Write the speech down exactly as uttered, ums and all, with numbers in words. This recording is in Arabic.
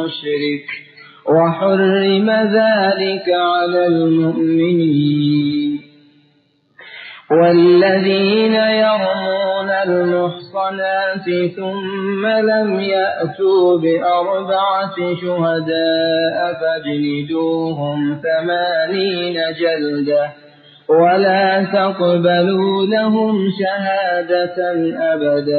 مشرك وحرم ذلك على المؤمنين. والذين يرمون المحصنات ثم لم يأتوا بأربعة شهداء فاجلدوهم ثمانين جلدة ولا تقبلوا لهم شهادة أبدا